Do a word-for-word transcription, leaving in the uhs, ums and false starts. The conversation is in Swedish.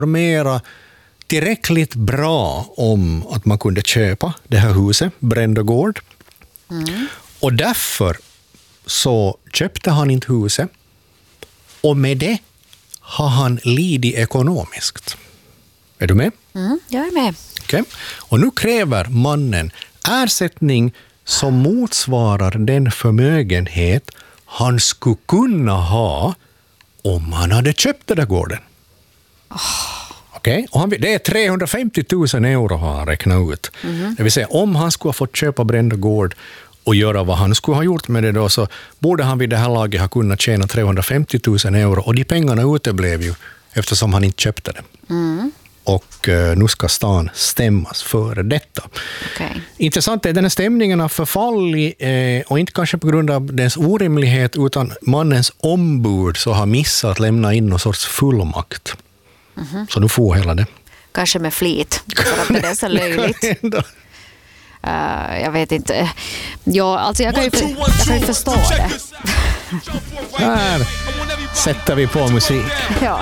informera tillräckligt bra om att man kunde köpa det här huset, Brändegård. Mm. Och därför så köpte han inte huset. Och med det har han lidit ekonomiskt. Är du med? Mm, jag är med. Okay. Och nu kräver mannen ersättning som motsvarar den förmögenhet han skulle kunna ha om han hade köpt den där gården. Oh. Okay. Och han, det är trehundrafemtio tusen euro har han räknat ut. Mm. Det vill säga, om han skulle ha fått köpa Brändegård och göra vad han skulle ha gjort med det då, så borde han vid det här laget ha kunnat tjäna trehundrafemtio tusen euro. Och de pengarna uteblev ju eftersom han inte köpte det. Mm. Och eh, nu ska stan stämmas för detta. Okay. Intressant är att den här stämningen har förfallit eh, och inte kanske på grund av dess orimlighet utan mannens ombud så har missat att lämna in någon sorts fullmakt. Mm-hmm. Så nu får hela det. Kanske med flit, för att det är så löjligt. Uh, jag vet inte. Ja, alltså jag kan ju, för, jag kan ju förstå det. Här sätter vi på musik. Ja.